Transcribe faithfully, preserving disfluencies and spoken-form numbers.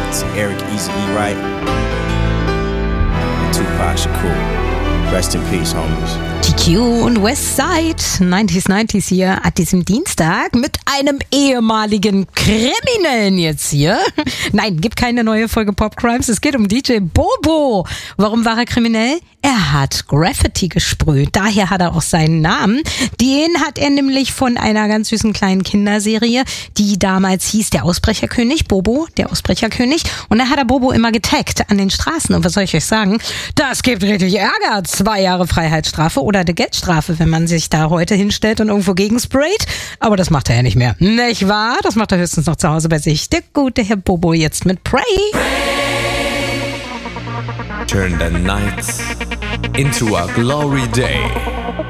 It's Eric Easy E. Wright and Tupac Shakur. Rest in peace, homies. G Q und Westside, neunziger neunziger hier an diesem Dienstag mit einem ehemaligen Kriminellen jetzt hier. Nein, gibt keine neue Folge Pop Crimes, es geht um D J Bobo. Warum war er kriminell? Er hat Graffiti gesprüht, daher hat er auch seinen Namen. Den hat er nämlich von einer ganz süßen kleinen Kinderserie, die damals hieß Der Ausbrecherkönig, Bobo, der Ausbrecherkönig. Und da hat er Bobo immer getaggt an den Straßen. Und was soll ich euch sagen? Das gibt richtig Ärger. Zwei Jahre Freiheitsstrafe oder eine Geldstrafe, wenn man sich da heute hinstellt und irgendwo gegensprayt. Aber das macht er ja nicht mehr. Nicht wahr? Das macht er höchstens noch zu Hause bei sich. Der gute Herr Bobo jetzt mit Pray. Turn the nights into a glory day.